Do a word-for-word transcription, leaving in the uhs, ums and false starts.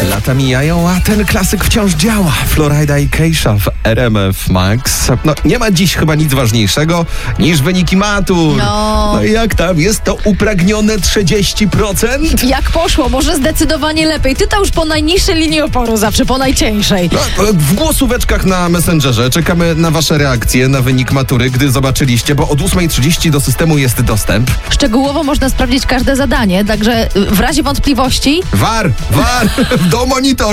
Lata mijają, a ten klasyk wciąż działa. Florida i Keisha w R M F Max. No, nie ma dziś chyba nic ważniejszego niż wyniki matur. No. No i jak tam? Jest to upragnione trzydzieści procent? Jak poszło? Może zdecydowanie lepiej. Ty to już po najniższej linii oporu zawsze, po najcieńszej. No, w głosóweczkach na Messengerze czekamy na wasze reakcje na wynik matury, gdy zobaczyliście, bo od ósmej trzydzieści do systemu jest dostęp. Szczegółowo można sprawdzić każde zadanie, także w razie wątpliwości War, war, do monitora.